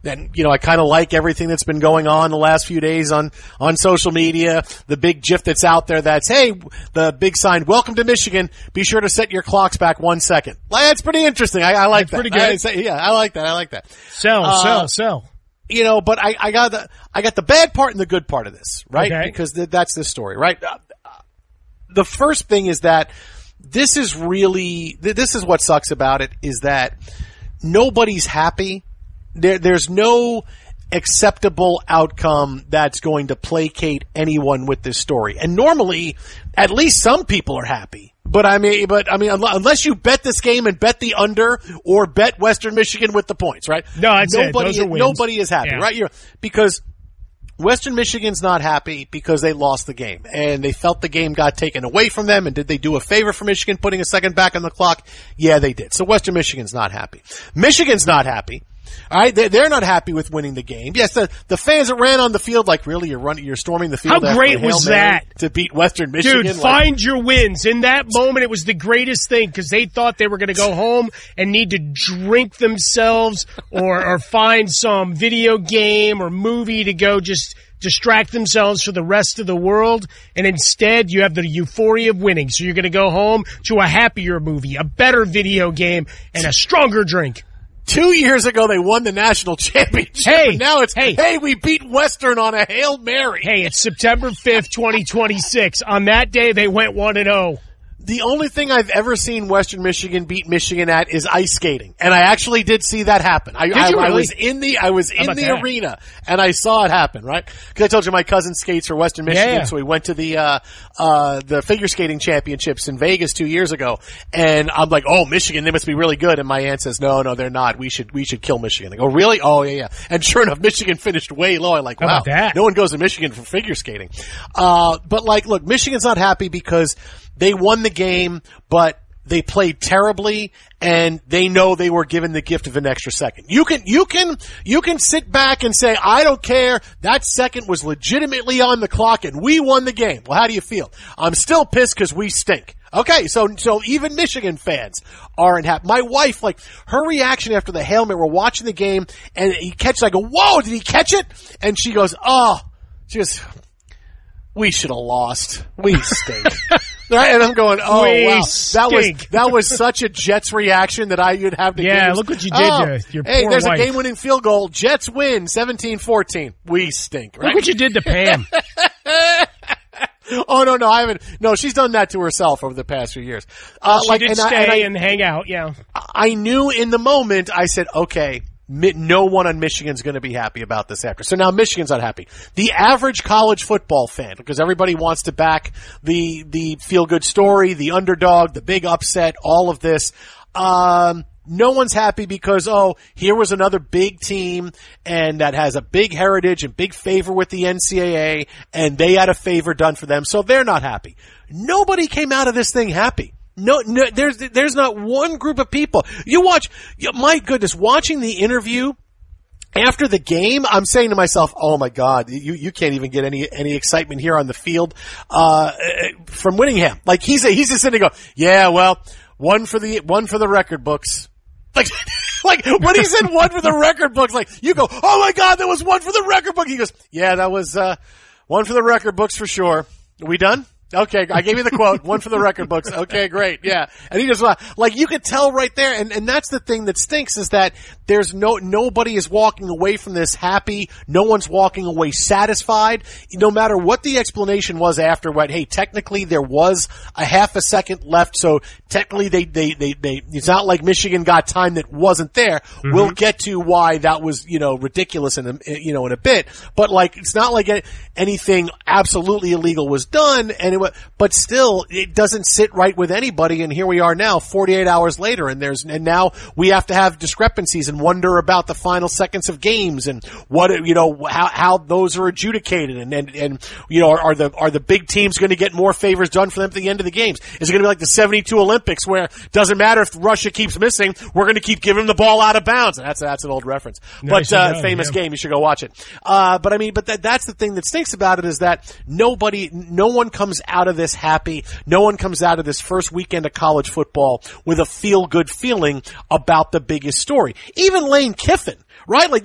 And, I kind of like everything that's been going on the last few days on social media. The big GIF that's out there that's, hey, the big sign, welcome to Michigan. Be sure to set your clocks back 1 second. That's pretty interesting. I like that. Pretty good. I like that. Sell. But I got the bad part and the good part of this, right? Okay. Because that's this story, right? The first thing is that this is what sucks about it is that nobody's happy. There's no acceptable outcome that's going to placate anyone with this story. And normally, at least some people are happy. But I mean, unless you bet this game and bet the under or bet Western Michigan with the points, right? No, I'd say those are wins. Nobody is happy, yeah. right? Because Western Michigan's not happy because they lost the game and they felt the game got taken away from them. And did they do a favor for Michigan putting a second back on the clock? Yeah, they did. So Western Michigan's not happy. Michigan's not happy. All right, they're not happy with winning the game. Yes, the fans that ran on the field, like, really, you're storming the field. How great was that to beat Western Michigan? Dude, find your wins. In that moment, it was the greatest thing because they thought they were going to go home and need to drink themselves or find some video game or movie to go just distract themselves for the rest of the world, and instead you have the euphoria of winning. So you're going to go home to a happier movie, a better video game, and a stronger drink. 2 years ago, they won the national championship. Hey, and now it's, hey, we beat Western on a Hail Mary. Hey, it's September 5th, 2026. On that day, they went 1-0. The only thing I've ever seen Western Michigan beat Michigan at is ice skating, and I actually did see that happen. I was in the arena and I saw it happen, right? Because I told you my cousin skates for Western Michigan, so we went to the figure skating championships in Vegas 2 years ago, and I'm like, oh, Michigan, they must be really good. And my aunt says, no, they're not. We should kill Michigan. I go, really? Oh, yeah. And sure enough, Michigan finished way low. I'm like, wow, no one goes to Michigan for figure skating. But look, Michigan's not happy because they won the game, but they played terribly, and they know they were given the gift of an extra second. You can sit back and say, I don't care. That second was legitimately on the clock, and we won the game. Well, how do you feel? I'm still pissed because we stink. Okay, so even Michigan fans aren't happy. My wife, her reaction after the Hail Mary, we're watching the game, and he catches it. I go, whoa, did he catch it? And she goes, we should have lost. We stink. Right? And I'm going, that was such a Jets reaction that you'd have to give. Yeah, look what you did to your poor there's wife. A game-winning field goal. Jets win 17-14. We stink, right? Look what you did to Pam. Oh, no, I haven't. No, she's done that to herself over the past few years. She did stay and hang out, yeah. I knew in the moment, I said, okay, no one on Michigan's going to be happy about this after. So now Michigan's not happy. The average college football fan, because everybody wants to back the feel-good story, the underdog, the big upset, all of this, no one's happy because, here was another big team and that has a big heritage and big favor with the NCAA, and they had a favor done for them, so they're not happy. Nobody came out of this thing happy. No, there's not one group of people. My goodness, watching the interview after the game, I'm saying to myself, oh my God, you can't even get any excitement here on the field, from Whittingham. Like he's just sitting there going, yeah, well, one for the record books. Like when he said one for the record books, you go, oh my God, that was one for the record book. He goes, yeah, that was, one for the record books for sure. Are we done? Okay, I gave you the quote, one for the record books. Okay, great, yeah. And he just, you could tell right there, and that's the thing that stinks, is that there's nobody is walking away from this happy, no one's walking away satisfied, no matter what the explanation was after hey, technically there was a half a second left, so technically they it's not like Michigan got time that wasn't there. Mm-hmm. We'll get to why that was, ridiculous in a bit, but it's not like anything absolutely illegal was done, but still, it doesn't sit right with anybody. And here we are now, 48 hours later, and now we have to have discrepancies and wonder about the final seconds of games and what how those are adjudicated, and are the big teams going to get more favors done for them at the end of the games? Is it going to be like the '72 Olympics where it doesn't matter if Russia keeps missing, we're going to keep giving them the ball out of bounds? And that's an old reference, but famous game. You should go watch it. But that's the thing that stinks about it, is that no one comes out of this happy. No one comes out of this first weekend of college football with a feel-good feeling about the biggest story. Even Lane Kiffin, right?